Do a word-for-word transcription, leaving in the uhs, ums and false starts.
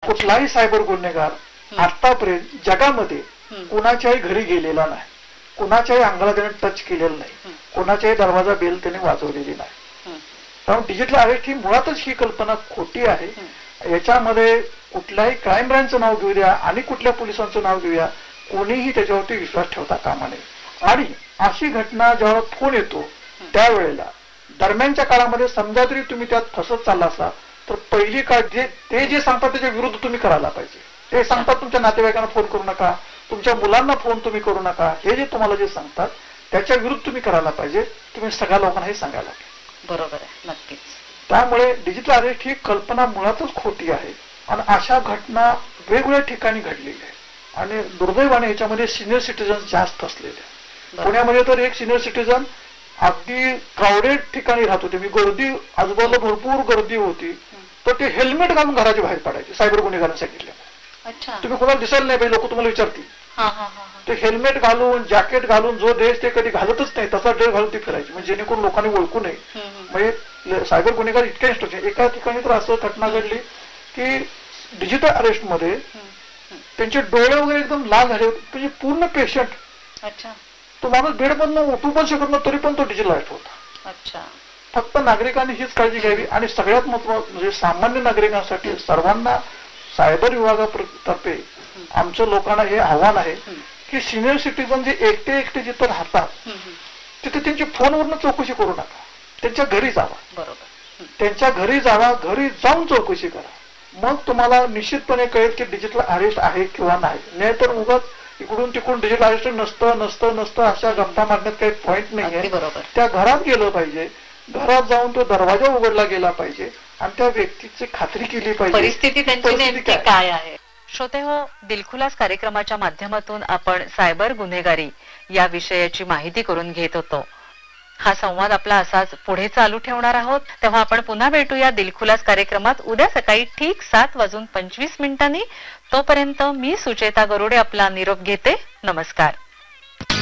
कुठलाही सायबर गुन्हेगार आतापर्यंत जगामध्ये कुणाच्याही घरी गेलेला नाही, कुणाच्याही अंगाला त्याने टच केलेलं नाही, कुणाच्याही दरवाजा बेल त्याने वाजवलेली नाही. कारण डिजिटल अरेस्ट ही मुळातच ही कल्पना खोटी आहे. याच्यामध्ये कुठल्याही क्राईम ब्रँचचं नाव घेऊ द्या आणि कुठल्या पोलिसांचं नाव घेऊया, कोणीही त्याच्यावरती विश्वास ठेवता कामा नये. आणि अशी घटना जेव्हा फोन येतो त्यावेळेला दरम्यानच्या काळामध्ये समजा जरी तुम्ही त्यात फसत चालला असा तर पहिली काळ जे ते जे सांगतात त्याच्या विरुद्ध तुम्ही करायला पाहिजे. ते सांगतात तुमच्या नातेवाईकांना फोन करू नका, तुमच्या मुलांना फोन तुम्ही करू नका, हे जे तुम्हाला जे सांगतात त्याच्या विरुद्ध तुम्ही करायला पाहिजे. तुम्ही सगळ्या लोकांना हे सांगायला पाहिजे. बरोबर आहे, नक्कीच. त्यामुळे डिजिटल अरेस्ट ही कल्पना मुळातच खोटी आहे आणि अशा घटना वेगवेगळ्या ठिकाणी घडलेल्या आहेत आणि दुर्दैवाने याच्यामध्ये सिनियर सिटीजन जास्त असलेले. पुण्यामध्ये तर एक सिनियर सिटीजन अगदी क्राऊडेड ठिकाणी राहत होते, मी गर्दी आजूबाजूला भरपूर गर्दी होती, तर ते हेल्मेट घालून घराच्या बाहेर पडायचे सायबर गुन्हेगारांनी सांगितलं. तुम्ही कोणाला दिसायला नाही पाहिजे, लोक तुम्हाला विचारतील. ते हेल्मेट घालून जॅकेट घालून जो ड्रेस ते कधी घालतच नाही तसा ड्रेस घालून ते फिरायचे, म्हणजे जेणेकरून लोकांनी ओळखू नये. म्हणजे सायबर गुन्हेगार इतके इन्स्ट्रक्शन. एका ठिकाणी तर असं घटना घडली की डिजिटल अरेस्ट मध्ये त्यांचे डोळे वगैरे एकदम लाल झाले होते, म्हणजे पूर्ण पेशंट तो माणूस बेडमधून उठू पण शकत नाही तरी पण तो डिजिटल अरेस्ट होता. फक्त नागरिकांनी हीच काळजी घ्यावी आणि सगळ्यात महत्त्वाचं म्हणजे सामान्य नागरिकांसाठी सर्वांना सायबर विभागातर्फे आमच्या लोकांना हे आव्हान आहे की सिनियर सिटीजन जे एकटे एकटे जिथं राहतात तिथे त्यांची फोनवरनं चौकशी करू नका, त्यांच्या घरी जावा. बरोबर, त्यांच्या घरी जावा, घरी जाऊन चौकशी करा, मग तुम्हाला निश्चितपणे कळेल की डिजिटल अरेस्ट आहे किंवा नाही. नाहीतर उगाच इकडून तिकडून डिजिटल अरेस्ट नसतं नसतं नसतं अशा गप्पा मारण्यात काही पॉईंट नाहीये. त्या घरात गेलं पाहिजे, घरात जाऊन तो दरवाजा उघडला गेला पाहिजे आणि त्या व्यक्तीची खात्री केली पाहिजे परिस्थिती त्यांची नेमकी काय आहे. श्रोते हो, दिलखुलास कार्यक्रमाच्या माध्यमातून आपण सायबर गुन्हेगारी या विषयाची माहिती करून घेत होतो. हा संवाद आपला असाच पुढे चालू ठेवणार आहोत. तेव्हा आपण पुन्हा भेटूया दिलखुलास कार्यक्रमात उद्या सकाळी ठीक सात वाजून पंचवीस मिनिटांनी. तोपर्यंत मी सुचेता गरुडे आपला निरोप घेते. नमस्कार.